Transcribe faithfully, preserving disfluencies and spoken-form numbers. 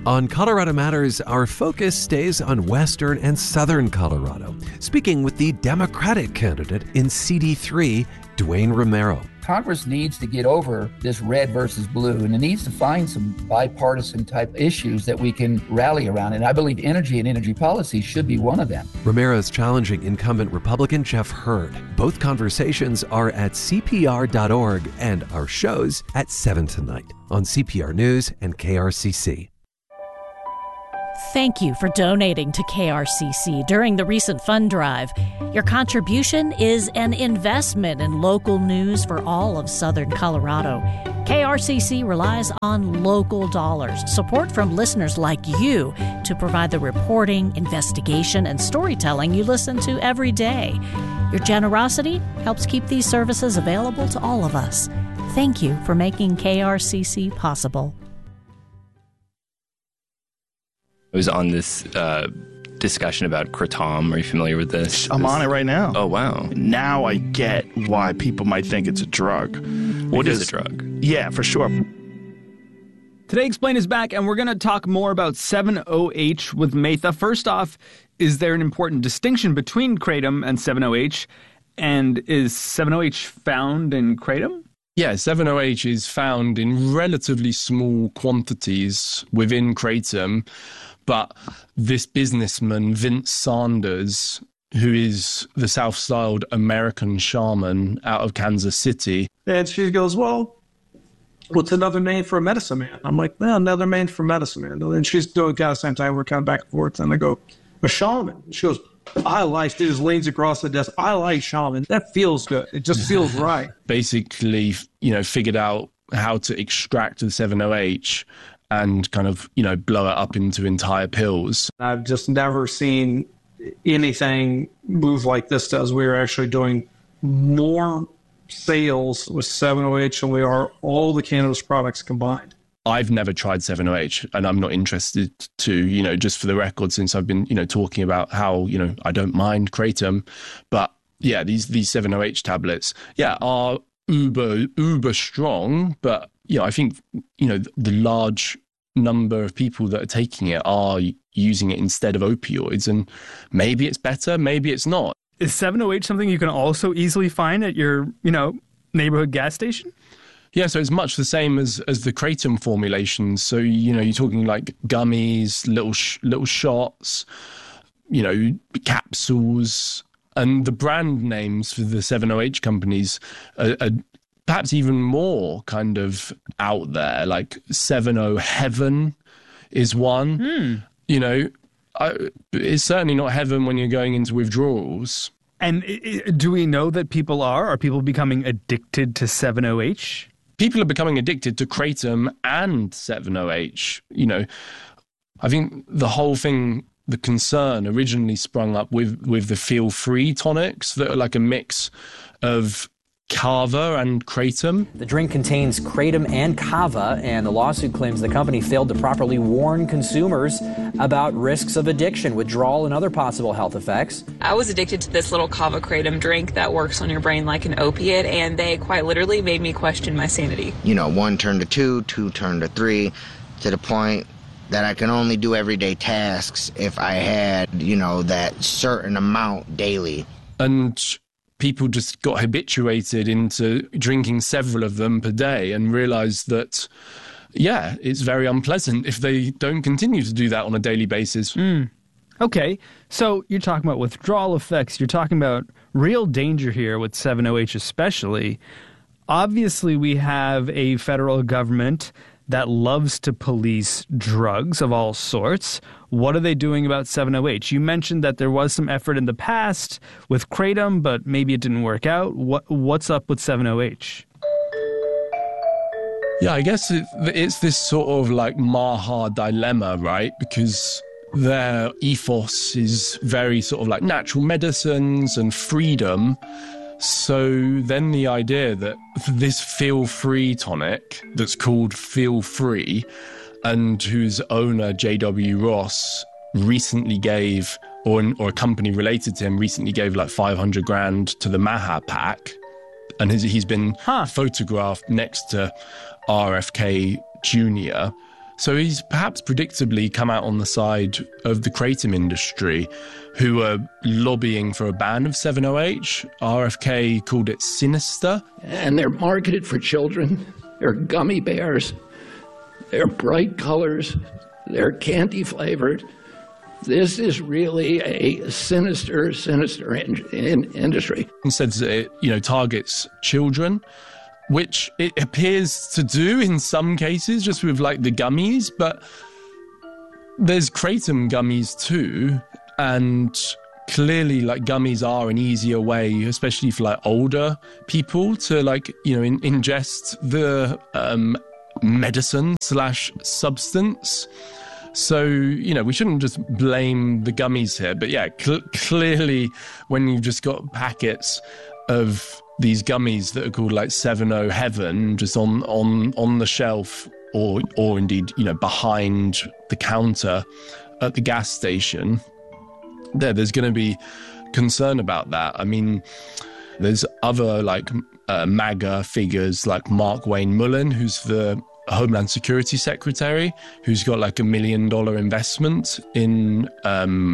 On Colorado Matters, our focus stays on western and southern Colorado, speaking with the Democratic candidate in C D three, Dwayne Romero. Congress needs to get over this red versus blue, and it needs to find some bipartisan type issues that we can rally around. And I believe energy and energy policy should be one of them. Romero is challenging incumbent Republican Jeff Hurd. Both conversations are at C P R dot org and our shows at seven tonight on C P R News and K R C C. Thank you for donating to K R C C during the recent fund drive. Your contribution is an investment in local news for all of Southern Colorado. K R C C relies on local dollars, support from listeners like you to provide the reporting, investigation, and storytelling you listen to every day. Your generosity helps keep these services available to all of us. Thank you for making K R C C possible. I was on this uh, discussion about kratom. Are you familiar with this? I'm this? on it right now. Oh, wow. Now I get why people might think it's a drug. What is a drug? Yeah, for sure. Today, Explain is back, and we're going to talk more about seven O H with Metha. First off, is there an important distinction between kratom and seven O H? And is seven O H found in kratom? Yeah, seven O H is found in relatively small quantities within kratom, but this businessman, Vince Sanders, who is the self-styled American shaman out of Kansas City. And she goes, well, what's another name for a medicine man? I'm like, well, another name for medicine man. And she's doing kind of the same time. We're kind of back and forth. And I go, a shaman. She goes, I like, she just leans across the desk. I like shaman. That feels good. It just feels right. Basically, you know, figured out how to extract the seven O H and kind of, you know, blow it up into entire pills. I've just never seen anything move like this does. We're actually doing more sales with seven O H than we are all the cannabis products combined. I've never tried seven O H, and I'm not interested to, you know, just for the record, since I've been, you know, talking about how, you know, I don't mind kratom. But yeah, these these seven O H tablets, yeah, are uber, uber strong. But, you know, I think, you know, the large number of people that are taking it are using it instead of opioids. And maybe it's better, maybe it's not. Is seven O H something you can also easily find at your, you know, neighborhood gas station? Yeah, so it's much the same as, as the kratom formulations. So, you know, you're talking like gummies, little sh- little shots, you know, capsules. And the brand names for the seven O H companies are, are perhaps even more kind of out there. Like seven O Heaven is one. Hmm. You know, I, it's certainly not heaven when you're going into withdrawals. And I- I- do we know that people are? Are people becoming addicted to seven O H? People are becoming addicted to kratom and seven O H. You know, I think the whole thing, the concern originally sprung up with, with the Feel Free tonics that are like a mix of kava and kratom. The drink contains kratom and kava, and the lawsuit claims the company failed to properly warn consumers about risks of addiction, withdrawal, and other possible health effects. I was addicted to this little kava kratom drink that works on your brain like an opiate, and they quite literally made me question my sanity. You know, one turned to two, two turned to three, to the point that I can only do everyday tasks if I had, you know, that certain amount daily. And people just got habituated into drinking several of them per day and realized that, yeah, it's very unpleasant if they don't continue to do that on a daily basis. Mm. Okay, so you're talking about withdrawal effects. You're talking about real danger here with seven O H especially. Obviously, we have a federal government that loves to police drugs of all sorts. What are they doing about seven O H? You mentioned that there was some effort in the past with kratom, but maybe it didn't work out. What What's up with seven O H? Yeah, I guess it, it's this sort of like Maha dilemma, right? Because their ethos is very sort of like natural medicines and freedom. So then the idea that this Feel Free tonic that's called Feel Free and whose owner, J W Ross, recently gave, or, or a company related to him recently gave like five hundred grand to the Maha PAC. And his, he's been huh. photographed next to R F K Junior So he's perhaps predictably come out on the side of the kratom industry, who are lobbying for a ban of seven O H. R F K called it sinister. And they're marketed for children. They're gummy bears. They're bright colors. They're candy flavored. This is really a sinister, sinister in, in, industry. It says that it, you know, targets children, which it appears to do in some cases, just with like the gummies, but there's kratom gummies too, and clearly like gummies are an easier way, especially for like older people, to like, you know, in, ingest the um, medicine slash substance. So, you know, we shouldn't just blame the gummies here. But yeah, cl- clearly when you've just got packets of these gummies that are called like seven O Heaven just on, on, on the shelf or, or indeed, you know, behind the counter at the gas station, there, there's going to be concern about that. I mean, there's other like uh, MAGA figures like Mark Wayne Mullen, who's the Homeland Security Secretary, who's got like a million dollar investment in um,